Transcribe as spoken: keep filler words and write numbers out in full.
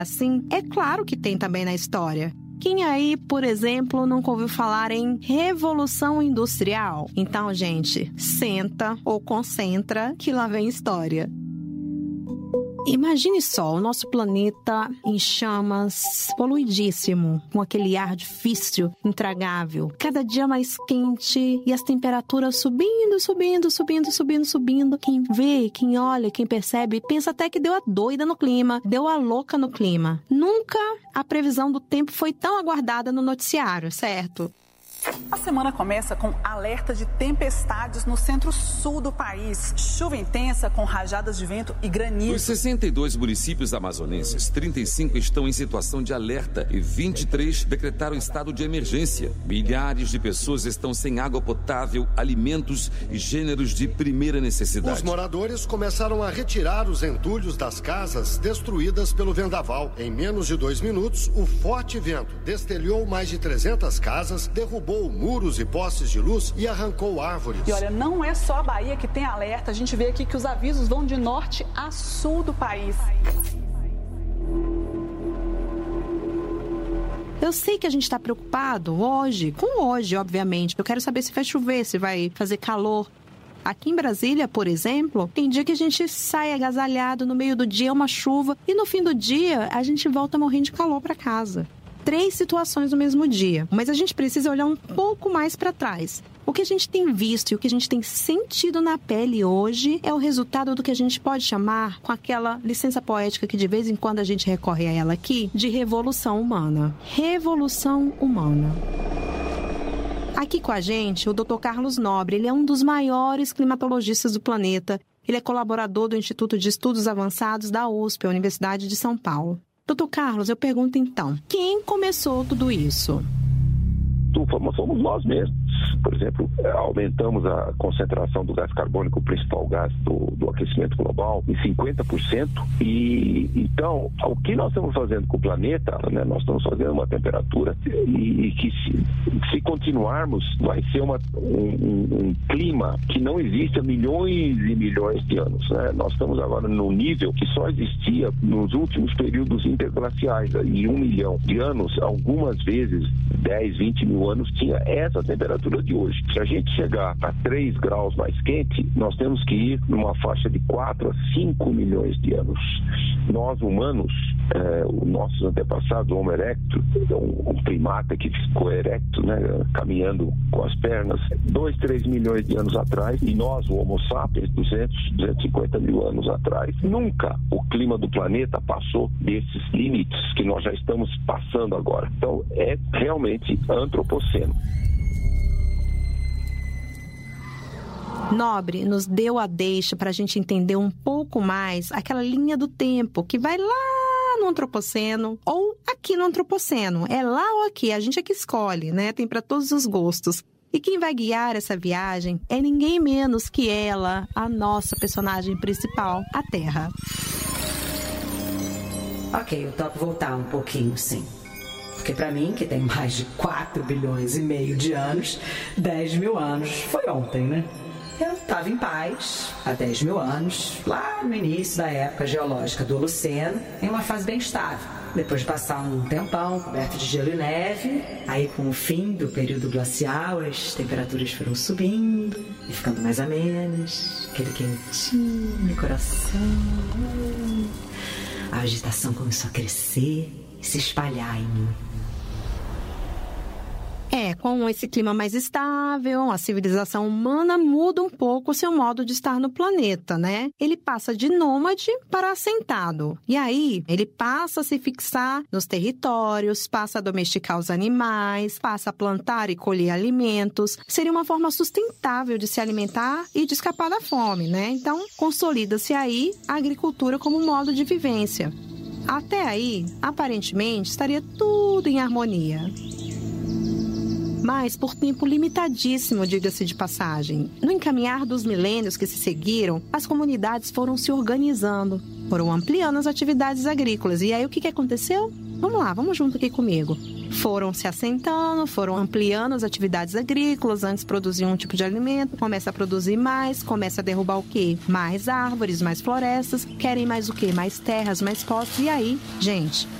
assim? É claro que tem também na história. Quem aí, por exemplo, nunca ouviu falar em Revolução Industrial? Então, gente, senta ou concentra que lá vem história. Imagine só, o nosso planeta em chamas, poluidíssimo, com aquele ar difícil, intragável, cada dia mais quente e as temperaturas subindo, subindo, subindo, subindo, subindo. Quem vê, quem olha, quem percebe, pensa até que deu a doida no clima, deu a louca no clima. Nunca a previsão do tempo foi tão aguardada no noticiário, certo? A semana começa com alerta de tempestades no centro-sul do país. Chuva intensa com rajadas de vento e granizo. Dos sessenta e dois municípios amazonenses, trinta e cinco estão em situação de alerta e vinte e três decretaram estado de emergência. Milhares de pessoas estão sem água potável, alimentos e gêneros de primeira necessidade. Os moradores começaram a retirar os entulhos das casas destruídas pelo vendaval. Em menos de dois minutos, o forte vento destelhou mais de trezentas casas, derrubou muros e postes de luz e arrancou árvores. E olha, não é só a Bahia que tem alerta. A gente vê aqui que os avisos vão de norte a sul do país. Eu sei que a gente está preocupado hoje, com hoje, obviamente. Eu quero saber se vai chover, se vai fazer calor. Aqui em Brasília, por exemplo, tem dia que a gente sai agasalhado, no meio do dia é uma chuva e no fim do dia a gente volta morrendo de calor para casa. Três situações no mesmo dia, mas a gente precisa olhar um pouco mais para trás. O que a gente tem visto e o que a gente tem sentido na pele hoje é o resultado do que a gente pode chamar, com aquela licença poética que de vez em quando a gente recorre a ela aqui, de revolução humana. Revolução humana. Aqui com a gente, o doutor Carlos Nobre, ele é um dos maiores climatologistas do planeta. Ele é colaborador do Instituto de Estudos Avançados da U S P, a Universidade de São Paulo. doutor Carlos, eu pergunto então, quem começou tudo isso? Somos nós mesmos. Por exemplo, aumentamos a concentração do gás carbônico, o principal gás do, do aquecimento global, em cinquenta por cento. E, então, o que nós estamos fazendo com o planeta, né, nós estamos fazendo uma temperatura e, e que se, se continuarmos, vai ser uma, um, um clima que não existe há milhões e milhões de anos. Né? Nós estamos agora num nível que só existia nos últimos períodos interglaciais. Em um milhão de anos, algumas vezes, dez, vinte mil anos, tinha essa temperatura de hoje. Se a gente chegar a três graus mais quente, nós temos que ir numa faixa de quatro a cinco milhões de anos. Nós, humanos, eh, os nossos antepassados, o Homo erectus, um, um primata que ficou erecto, né, caminhando com as pernas, dois, três milhões de anos atrás, e nós, o Homo sapiens, duzentos, duzentos e cinquenta mil anos atrás. Nunca o clima do planeta passou desses limites que nós já estamos passando agora. Então, é realmente antropoceno. Nobre nos deu a deixa para a gente entender um pouco mais aquela linha do tempo que vai lá no antropoceno ou aqui no antropoceno. É lá ou aqui, a gente é que escolhe, né? Tem para todos os gostos. E quem vai guiar essa viagem é ninguém menos que ela, a nossa personagem principal, a Terra. Ok, eu topo voltar um pouquinho, sim. Porque pra mim, que tem mais de quatro bilhões e meio de anos, dez mil anos foi ontem, né? Eu estava em paz há dez mil anos, lá no início da época geológica do Holoceno, em uma fase bem estável. Depois de passar um tempão coberto de gelo e neve, aí com o fim do período glacial, as temperaturas foram subindo e ficando mais amenas, aquele quentinho no coração. A agitação começou a crescer e se espalhar em mim. É, com esse clima mais estável, a civilização humana muda um pouco o seu modo de estar no planeta, né? Ele passa de nômade para assentado. E aí, ele passa a se fixar nos territórios, passa a domesticar os animais, passa a plantar e colher alimentos. Seria uma forma sustentável de se alimentar e de escapar da fome, né? Então, consolida-se aí a agricultura como modo de vivência. Até aí, aparentemente, estaria tudo em harmonia. Mas por tempo limitadíssimo, diga-se de passagem. No encaminhar dos milênios que se seguiram, as comunidades foram se organizando, foram ampliando as atividades agrícolas. E aí o que, que aconteceu? Vamos lá, vamos junto aqui comigo. Foram se assentando, foram ampliando as atividades agrícolas, antes produziam um tipo de alimento, começa a produzir mais, começa a derrubar o quê? Mais árvores, mais florestas, querem mais o quê? Mais terras, mais postos, e aí, gente,